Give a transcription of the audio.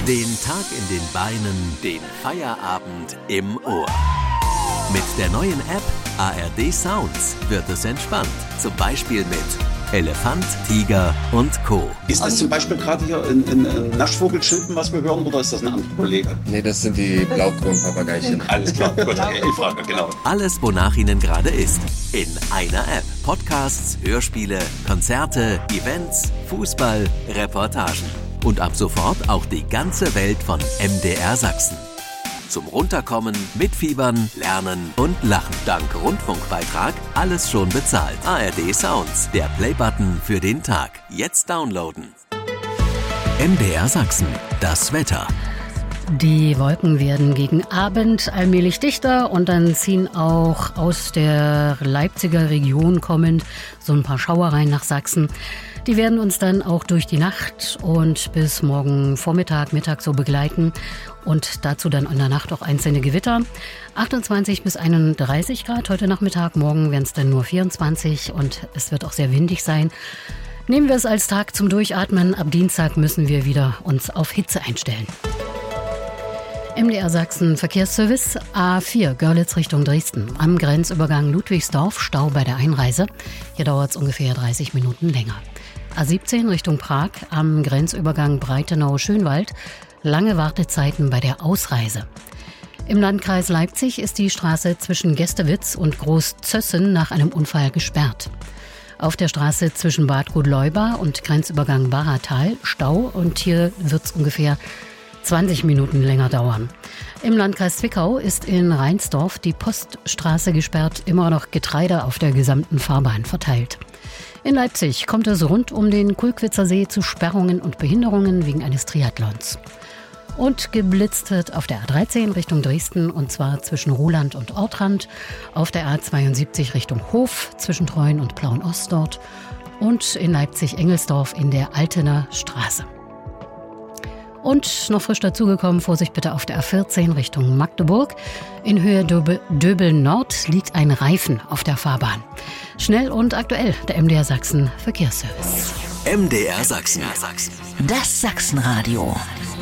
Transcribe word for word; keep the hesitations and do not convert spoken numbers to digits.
Den Tag in den Beinen, den Feierabend im Ohr. Mit der neuen App A R D Sounds wird es entspannt. Zum Beispiel mit Elefant, Tiger und Co. Ist das zum Beispiel gerade hier ein, ein, ein Naschvogelchilpen, was wir hören, oder ist das ein anderer Kollege? Nee, das sind die Blaukronpapageichen. Alles klar, gut, ich frage, genau. Alles, wonach Ihnen gerade ist. In einer App. Podcasts, Hörspiele, Konzerte, Events, Fußball, Reportagen. Und ab sofort auch die ganze Welt von M D R Sachsen. Zum Runterkommen, Mitfiebern, Lernen und Lachen. Dank Rundfunkbeitrag alles schon bezahlt. A R D Sounds, der Playbutton für den Tag. Jetzt downloaden. M D R Sachsen, das Wetter. Die Wolken werden gegen Abend allmählich dichter und dann ziehen auch aus der Leipziger Region kommend so ein paar Schauer rein nach Sachsen. Die werden uns dann auch durch die Nacht und bis morgen Vormittag, Mittag so begleiten und dazu dann in der Nacht auch einzelne Gewitter. achtundzwanzig bis einunddreißig Grad heute Nachmittag, morgen werden es dann nur vierundzwanzig und es wird auch sehr windig sein. Nehmen wir es als Tag zum Durchatmen. Ab Dienstag müssen wir wieder uns auf Hitze einstellen. M D R Sachsen Verkehrsservice A vier Görlitz Richtung Dresden. Am Grenzübergang Ludwigsdorf Stau bei der Einreise. Hier dauert es ungefähr dreißig Minuten länger. A siebzehn Richtung Prag am Grenzübergang Breitenau-Schönwald. Lange Wartezeiten bei der Ausreise. Im Landkreis Leipzig ist die Straße zwischen Gästewitz und Großzössen nach einem Unfall gesperrt. Auf der Straße zwischen Bad Godleuba und Grenzübergang Bahatal Stau und hier wird es ungefähr zwanzig Minuten länger dauern. Im Landkreis Zwickau ist in Reinsdorf die Poststraße gesperrt, immer noch Getreide auf der gesamten Fahrbahn verteilt. In Leipzig kommt es rund um den Kulkwitzer See zu Sperrungen und Behinderungen wegen eines Triathlons. Und geblitzt wird auf der A dreizehn Richtung Dresden und zwar zwischen Ruhland und Ortrand, auf der A zweiundsiebzig Richtung Hof zwischen Treuen und Plauen-Ost dort und in Leipzig-Engelsdorf in der Altener Straße. Und noch frisch dazugekommen, Vorsicht bitte auf der A vierzehn Richtung Magdeburg. In Höhe Döbel, Döbel Nord liegt ein Reifen auf der Fahrbahn. Schnell und aktuell, der M D R Sachsen Verkehrsservice. M D R Sachsen. Das Sachsenradio.